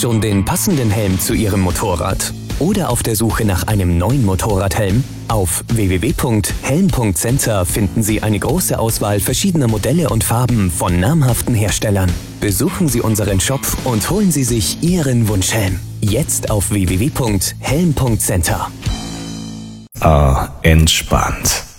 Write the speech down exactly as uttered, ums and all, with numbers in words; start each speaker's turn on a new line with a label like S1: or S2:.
S1: Schon den passenden Helm zu Ihrem Motorrad? Oder auf der Suche nach einem neuen Motorradhelm? Auf w w w punkt helm punkt center finden Sie eine große Auswahl verschiedener Modelle und Farben von namhaften Herstellern. Besuchen Sie unseren Shop und holen Sie sich Ihren Wunschhelm. Jetzt auf w w w punkt helm punkt center.
S2: Ah, entspannt.